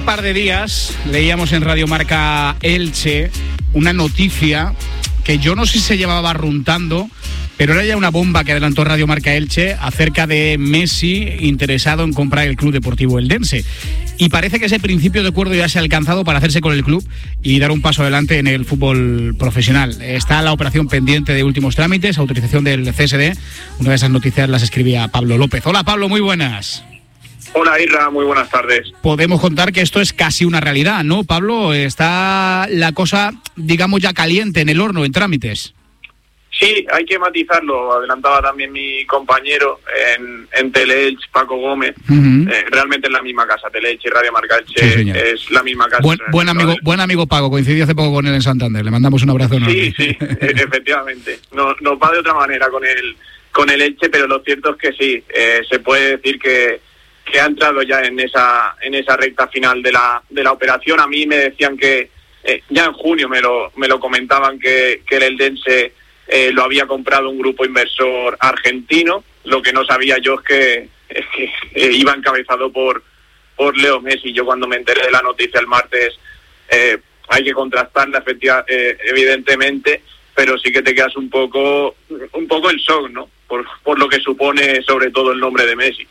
par de días leíamos en Radio Marca Elche una noticia que yo no sé si se llevaba barruntando, pero era ya una bomba que adelantó Radio Marca Elche acerca de Messi interesado en comprar el Club Deportivo Eldense. Y parece que ese principio de acuerdo ya se ha alcanzado para hacerse con el club y dar un paso adelante en el fútbol profesional. Está la operación pendiente de últimos trámites, autorización del CSD. Una de esas noticias las escribía Pablo López. Hola Pablo, muy buenas. Hola Irra, muy buenas tardes. Podemos contar que esto es casi una realidad, ¿no, Pablo? Está la cosa, digamos, ya caliente en el horno, en trámites. Sí, hay que matizarlo. Adelantaba también mi compañero en Teleelch, Paco Gómez. Uh-huh. Realmente es la misma casa, Teleelch y Radio Marca Elche, sí, es la misma casa. Buen amigo Paco, coincidí hace poco con él en Santander. Le mandamos un abrazo enorme. Sí, efectivamente. Nos va de otra manera con el Elche, pero lo cierto es que sí, se puede decir que ha entrado ya en esa recta final de la operación. A mí me decían que ya en junio me lo comentaban que el Eldense lo había comprado un grupo inversor argentino. Lo que no sabía yo es que iba encabezado por Leo Messi. Yo cuando me enteré de la noticia el martes, hay que contrastarla evidentemente, pero sí que te quedas un poco en shock, ¿no? Por lo que supone sobre todo el nombre de Messi.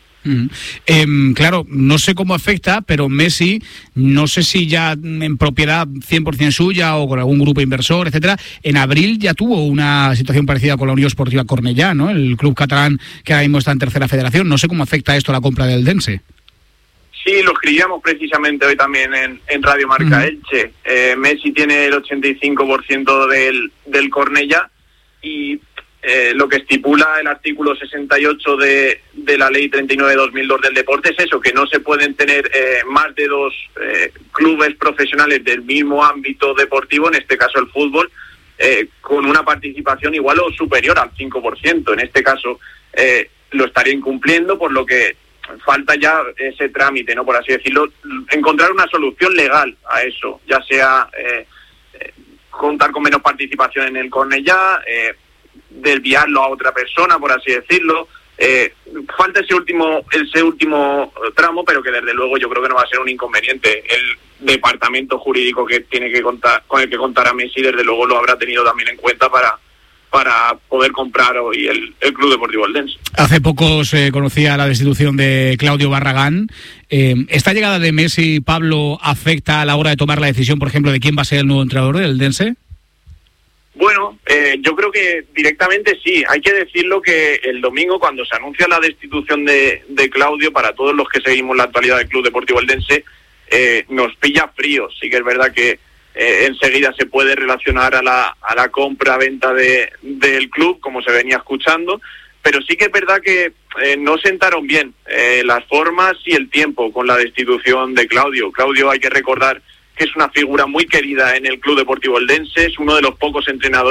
Claro, no sé cómo afecta, pero Messi, no sé si ya en propiedad 100% suya o con algún grupo inversor, etcétera. En abril ya tuvo una situación parecida con la Unión Esportiva Cornellá, ¿no? El club catalán que ahora mismo está en tercera federación. No sé cómo afecta esto a la compra del Eldense. Sí, lo escribíamos precisamente hoy también en Radio Marca Elche. Messi tiene el 85% del Cornellá y lo que estipula el artículo 68 de la Ley 39/2002 del deporte es eso, que no se pueden tener más de dos clubes profesionales del mismo ámbito deportivo, en este caso el fútbol, con una participación igual o superior al 5%. En este caso lo estaría incumpliendo, por lo que falta ya ese trámite, ¿no? Por así decirlo, encontrar una solución legal a eso, ya sea contar con menos participación en el Cornellá, desviarlo a otra persona, por así decirlo. Falta ese último tramo, pero que desde luego yo creo que no va a ser un inconveniente. El departamento jurídico que tiene que contar, con el que contará Messi, desde luego lo habrá tenido también en cuenta para poder comprar hoy el Club Deportivo Eldense. Hace poco se conocía la destitución de Claudio Barragán. ¿Esta llegada de Messi, Pablo, afecta a la hora de tomar la decisión, por ejemplo, de quién va a ser el nuevo entrenador del Eldense? Bueno, yo creo que directamente sí. Hay que decirlo que el domingo, cuando se anuncia la destitución de Claudio, para todos los que seguimos la actualidad del Club Deportivo Eldense, nos pilla frío. Sí que es verdad que enseguida se puede relacionar a la compra-venta del club, como se venía escuchando, pero sí que es verdad que no sentaron bien las formas y el tiempo con la destitución de Claudio. Claudio, hay que recordar que es una figura muy querida en el Club Deportivo Eldense, es uno de los pocos entrenadores